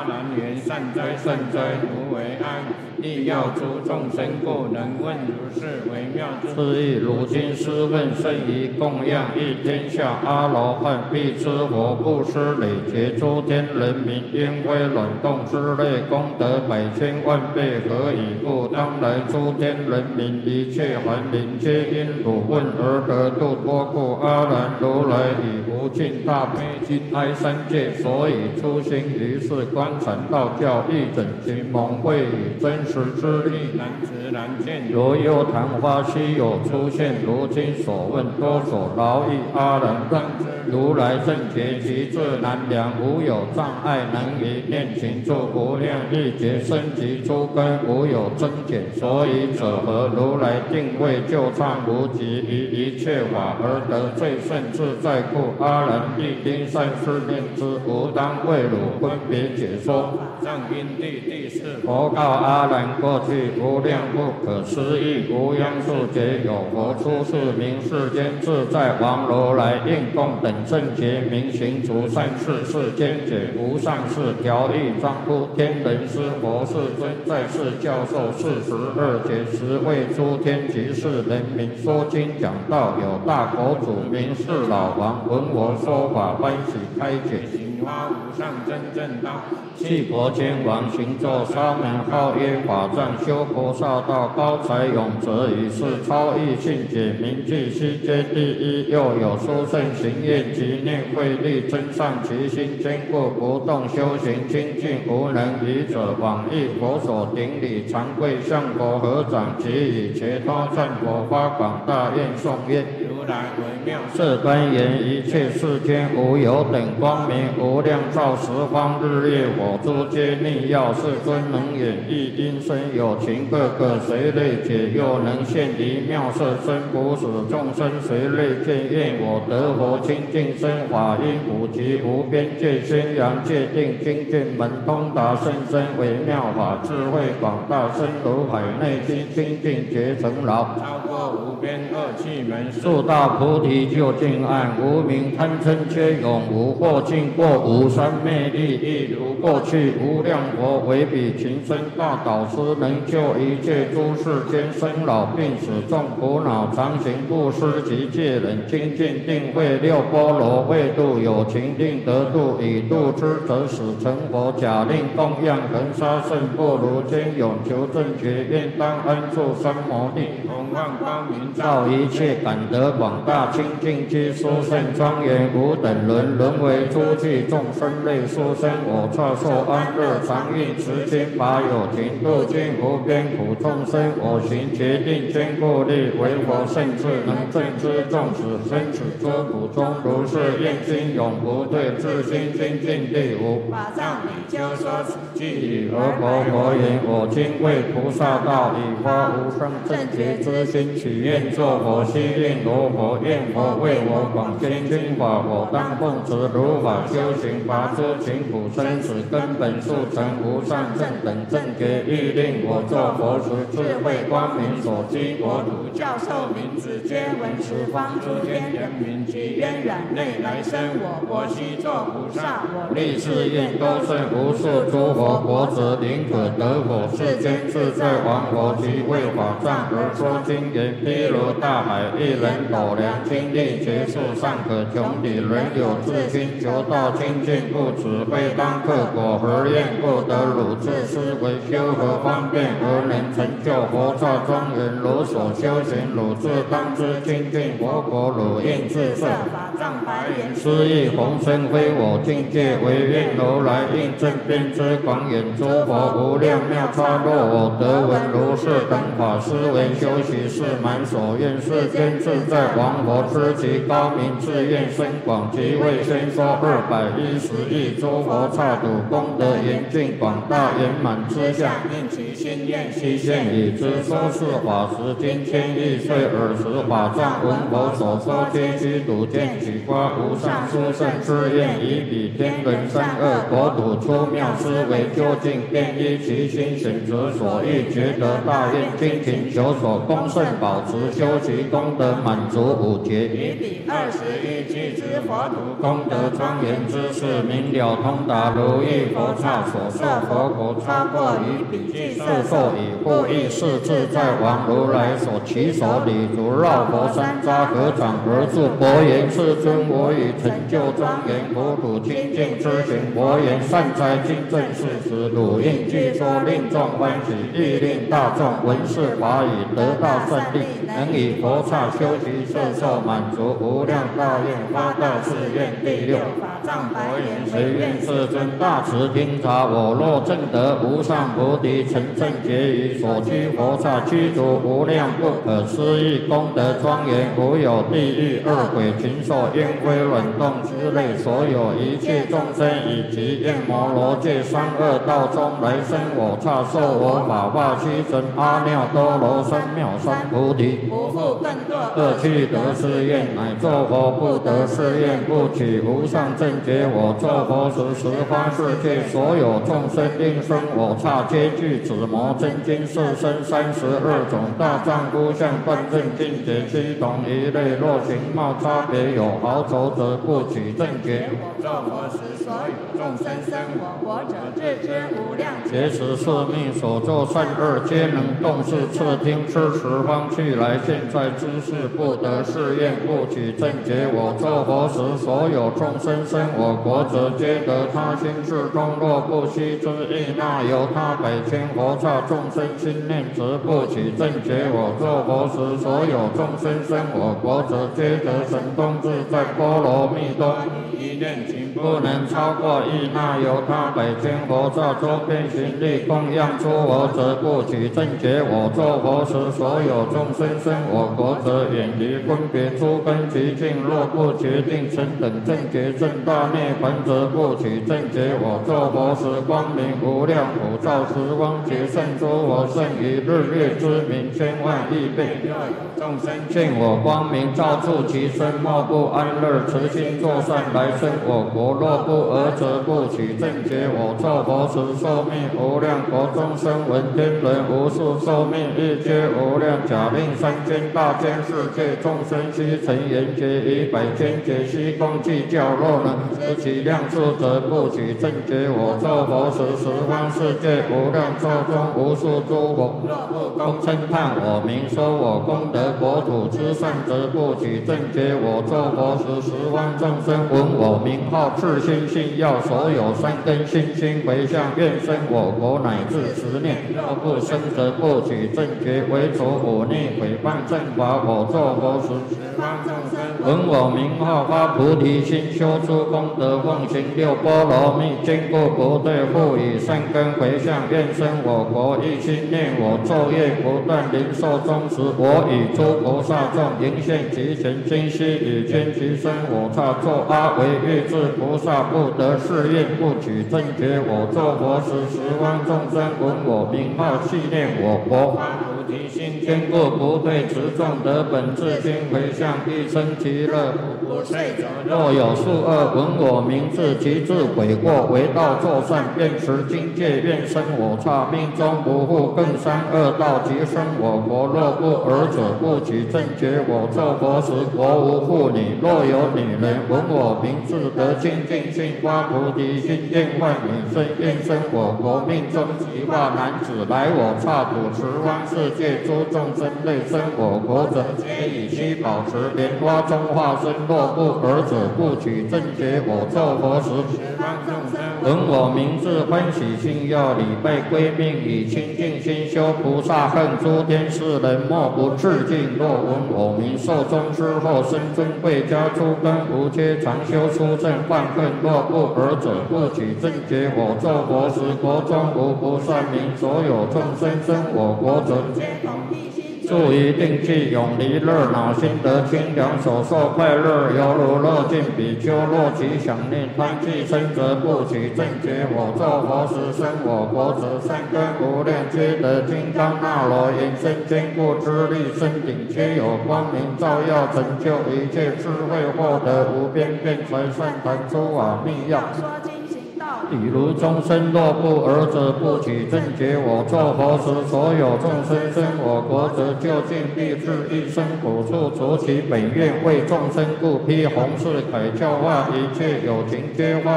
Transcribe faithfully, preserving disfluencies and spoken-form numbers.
难言善哉善哉，如为安。亦要诸众生故，能问如是微妙之义。如今师问甚于供养一天下阿罗汉，必知佛布施累劫诸天人民，因为卵动之类功德百千万倍，何以故？当来诸天人民一切凡灵，皆因汝问而得度脱故。阿难，如来以无尽大悲心哀三界，所以出行于世观禅道教，一整寻蒙会以真实之力难知难见。如有昙花稀有出现，如今所问多所劳役。阿难，当知如来正觉极至难量，无有障碍，能以念行助无量亿劫生及诸根，无有增减。所以者何？如来定位就畅无极，于一切法而得最胜自在故。阿难，必应善思念之，吾当为汝分别解说。藏因地第四。佛告阿难：过去无量不可思议无央数劫，有佛出世名世间自在王如来，应供等正觉明行除善事，世间解无上士调御庄乎天人师佛世尊，在世教授四十二劫，十为诸天及世人民说经讲道。有大佛祖名是老王，闻我说法，欢喜开解，行发无上真正道。弃佛天王行作沙门，号曰法藏，修菩萨道，高才永泽，以是超异性解明具，悉皆第一。又有殊胜行愿及念慧力，增上其心，坚固不动，修行清净无能愚者，往诣佛所顶礼，常跪向佛合掌，即以伽多赞佛，发广大愿颂曰：如来为妙是端严，一切世间无有等光明，无量照十方日月火诸皆逆耀。世尊能演绎因身有情，各个随类解，又能现离妙色身，不使众生随类见。愿我得佛清净身，法音普及无边界，宣扬界定精进门，通达甚深微妙法，智慧广大，深如海内心，清净觉成牢，超过无边恶趣门，速到菩提究竟岸。无明贪嗔皆永无，或尽过无三昧力，亦如过去无量佛为彼情深大导师，能救一切诸世间生老病死众苦恼，常行布施及戒忍精进定慧六波罗为度有情定得度，以度之则使成佛。假令供养恒沙圣不如坚永求正觉，愿当安住三摩地，弘望光明照一切，感得广大清净及殊胜庄严，无等伦沦为诸具众生类殊生。我刹受安乐常运持经法有情，度尽无边苦众生。我行决定坚固力，为佛圣智能正知众使生死诸苦中，如是愿心永不退，自心精进第五。法藏比丘说此句，以阿婆佛言：我今为菩萨道，以发无上正觉之心，许愿作佛，悉令罗佛，愿佛为我广宣经法，我当奉持如法修行，拔诸情苦生死根本，速成无上正等正觉。欲令我作佛时，智慧光明所居国土，教授名字皆闻十方诸天人民，及渊远内来生我，我悉作菩萨。我立誓愿多胜无数诸佛国子，宁可得佛世间自在王佛，及为法藏而说经言。譬如大海，一人斗量经历劫数，尚可穷底，人有自心求道清净，故此非当克果何愿不得汝自思维，修何方便而能成就佛刹庄严？如所修行，汝自当知清净佛果，汝应自设法藏白言。斯亦弘身非我境界，唯愿如来应正遍知广远诸佛无量妙差。若我得闻如是等法，思维修习是满所愿。世间自在王佛知其高明，自愿深广，即为宣说二百一十亿诸佛刹土，功德严尽广大圆满之相，应其心愿悉现已知。说是法时，今千亿岁尔时，法藏闻佛所说，皆须睹见其取瓜无上殊胜之愿，以彼天人三恶国土出妙思维究竟，便依其心选择所欲，觉得大愿精勤求所恭圣保持，修其功德满足五劫。以彼二十一俱之佛土功德庄严之事，明了通达如意佛刹所设佛国，超过于彼具色受以护益世自在王如来所起手礼足绕佛山楂合掌而住，佛言：世尊，我已成就庄严国土清净之行。佛言：善哉，今正是时，汝应具说，令众欢喜，亦令大众闻是法语，得大胜利，能以佛刹修习摄受满足无量大愿，发大誓愿。第六法藏佛言：谁愿世尊大慈听察？我若证得无上菩提，成正觉于所居佛刹，居住无量不可思议功德庄严，无有地狱、恶鬼、禽兽、烟灰、卵动之类，所有一切众生以及焰摩罗界三恶道中来生我刹，受我法化须成阿耨多罗三藐三菩提。不复更堕恶趣得是愿，乃作佛不得是愿，不取无上正觉。我作佛时，十方世界所有众生应生我刹，皆具紫魔真经色身三十二种大丈夫相，断正境界趋同一类。若形貌差别有毫轴，则不取正觉。我作佛时，所有众生生我国者，自知无量劫时是命所作善恶，皆能动视侧听知十方去来。现在知是不得是愿，不取正觉。我作佛时，所有众生生我国者，皆得他心智中。若不悉之意，那由他百千佛刹众生心念，则不取正觉。我作佛时，所有众生生我国者，皆得神通自在波罗蜜多一念情，不能超过意。那由他百千佛刹周边行力供养出我者，不取正觉。我作佛时，所有众生生我国者，远离分别诸根极境。若不决定成等正觉正大涅槃，则不取正觉。我作佛时，光明无量，普照十方劫，胜诸佛，胜于日月之明千万亿倍。若有众生见我光明，照触其身，莫不安乐，慈心作善，来生我国。若不尔，则不取正觉。我作佛时，寿命无量，国中生闻天人无数，寿命亦皆无量。假令三千大千世界众生悉成圆觉，以百千劫悉共计较。若能知其量数，则不取正觉。我作佛时，十方世界无量寿中无数诸佛，若不恭称叹我名，说我功德国土之善，则不取正觉。我作佛时，十方众生闻我名号，至心信要，所有善根信心回向，愿生我国乃至十念。若不生，则不取正觉。为除忤逆毁谤正法，我作佛时，十方众生闻我名号，发菩提心，修诸功德，奉行六波罗蜜，坚固不退，复以善根回向，愿生我国。一心念我，昼夜不断，临寿终时，我与诸菩萨众迎现其前，今悉以天其身我刹，作阿惟越致菩萨，不得是愿，不取正觉。我作佛时，十方众生闻我名号，系念我国，发菩提心，坚固不退，持众得本自心回向，一生其乐，不退者。若有数恶闻我名字，其自悔过，为道作善，愿持境界，愿生我刹，命中不复更三恶道，即生我国。若不尔者，不取正觉。我作佛时，国无妇女。若有女人闻我名字，得清净心，发菩提心，愿万女生，愿生我国。命中即化男子，来我刹土，十方世界诸众生类生我国者，皆以须保持莲花中化身。若不尔者，不取正觉。我作佛时，十方众生闻我名字，欢喜心要，礼拜归命，以清净心修菩萨恨。诸天世人莫不致敬。若闻我名，寿终之后，生尊贵家，诸根无缺，常修出正犯恨。若不尔者，不取正觉。我作佛时，国中无不善名，所有众生生我国者，皆同一心， 注意定气，永离热恼，心得清凉，所受快乐，犹如乐尽比丘。若其想念贪气生则不起正觉。我作佛时生我国者，善根无量，皆得金刚那罗延伸坚固之力，身顶皆有光明照耀，成就一切智慧，获得无边辩才善谈诸法密要。说经行道理，如众生若不尔者，不起正觉。我作佛时，所有众生生我国者，究竟必至一生苦处，除其本愿，为众生故，披弘誓铠教化一切有情，皆化